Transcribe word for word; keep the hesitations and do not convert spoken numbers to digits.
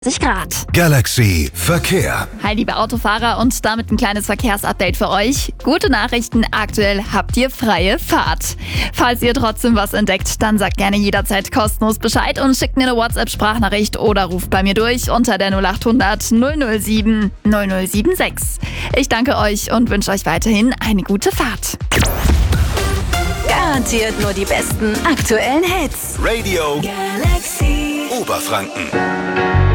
Grad. Galaxy Verkehr. Hi liebe Autofahrer und damit ein kleines Verkehrsupdate für euch. Gute Nachrichten, aktuell habt ihr freie Fahrt. Falls ihr trotzdem was entdeckt, dann sagt gerne jederzeit kostenlos Bescheid und schickt mir eine WhatsApp-Sprachnachricht oder ruft bei mir durch unter der null acht hundert null null sieben null null sieben sechs. Ich danke euch und wünsche euch weiterhin eine gute Fahrt. Garantiert nur die besten aktuellen Hits. Radio Galaxy Oberfranken.